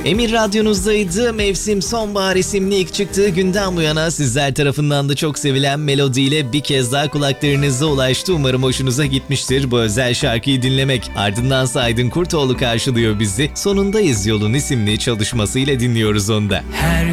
Emir Radyonuzdaydı. Mevsim Sonbahar isimli ilk çıktığı günden bu yana sizler tarafından da çok sevilen melodiyle bir kez daha kulaklarınıza ulaştı. Umarım hoşunuza gitmiştir bu özel şarkıyı dinlemek. Ardından Aydın Kurtoğlu karşılıyor bizi. Sonundayız Yolun isimli çalışmasıyla dinliyoruz onu da. Her